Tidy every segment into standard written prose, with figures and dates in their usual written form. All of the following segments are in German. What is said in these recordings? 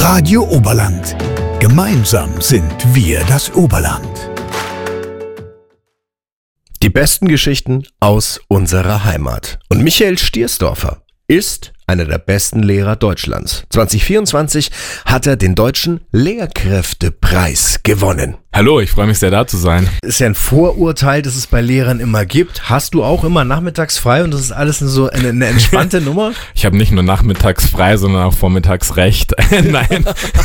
Radio Oberland. Gemeinsam sind wir das Oberland. Die besten Geschichten aus unserer Heimat. Und Michael Stiersdorfer ist einer der besten Lehrer Deutschlands. 2024 hat er den Deutschen Lehrkräftepreis gewonnen. Hallo, ich freue mich sehr, da zu sein. Das ist ja ein Vorurteil, das es bei Lehrern immer gibt. Hast du auch immer nachmittags frei und das ist alles so eine entspannte Nummer? Ich habe nicht nur nachmittags frei, sondern auch vormittags recht. Nein.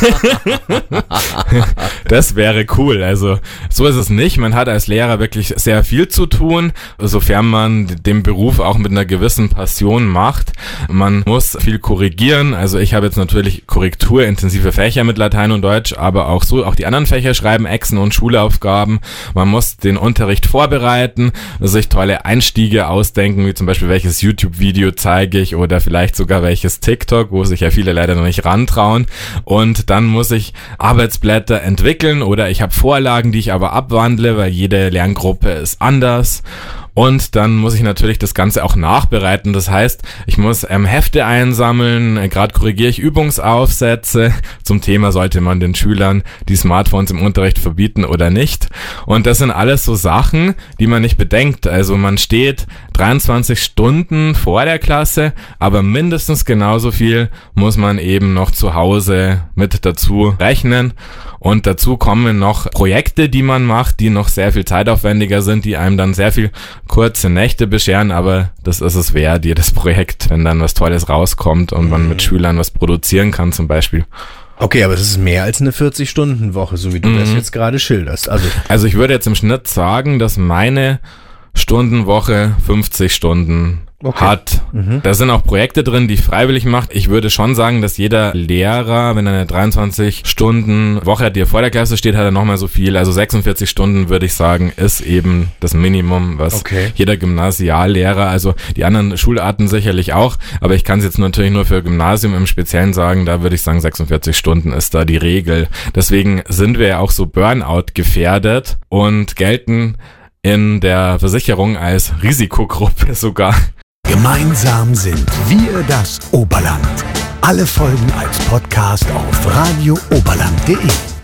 Das wäre cool. Also so ist es nicht. Man hat als Lehrer wirklich sehr viel zu tun, sofern man den Beruf auch mit einer gewissen Passion macht. Man muss viel korrigieren. Also ich habe jetzt natürlich korrekturintensive Fächer mit Latein und Deutsch, aber auch die anderen Fächer schreiben Exen und Schulaufgaben. Man muss den Unterricht vorbereiten, sich tolle Einstiege ausdenken, wie zum Beispiel welches YouTube-Video zeige ich oder vielleicht sogar welches TikTok, wo sich ja viele leider noch nicht rantrauen. Und dann muss ich Arbeitsblätter entwickeln oder ich habe Vorlagen, die ich aber abwandle, weil jede Lerngruppe ist anders. Und dann muss ich natürlich das Ganze auch nachbereiten. Das heißt, ich muss Hefte einsammeln, gerade korrigiere ich Übungsaufsätze. Zum Thema sollte man den Schülern die Smartphones im Unterricht verbieten oder nicht. Und das sind alles so Sachen, die man nicht bedenkt. Also man steht 23 Stunden vor der Klasse, aber mindestens genauso viel muss man eben noch zu Hause mit dazu rechnen. Und dazu kommen noch Projekte, die man macht, die noch sehr viel zeitaufwendiger sind, die einem dann sehr viel kurze Nächte bescheren, aber das ist es wert, jedes Projekt, wenn dann was Tolles rauskommt und man mit Schülern was produzieren kann zum Beispiel. Okay, aber es ist mehr als eine 40-Stunden-Woche, so wie du das jetzt gerade schilderst. Also ich würde jetzt im Schnitt sagen, dass meine Stundenwoche 50 Stunden hat. Da sind auch Projekte drin, die ich freiwillig mache. Ich würde schon sagen, dass jeder Lehrer, wenn er eine 23-Stunden-Woche hat, die er vor der Klasse steht, hat er nochmal so viel. Also 46 Stunden, würde ich sagen, ist eben das Minimum, was jeder Gymnasiallehrer, also die anderen Schularten sicherlich auch, aber ich kann es jetzt natürlich nur für Gymnasium im Speziellen sagen, da würde ich sagen, 46 Stunden ist da die Regel. Deswegen sind wir ja auch so Burnout gefährdet und gelten in der Versicherung als Risikogruppe sogar. Gemeinsam sind wir das Oberland. Alle Folgen als Podcast auf radiooberland.de.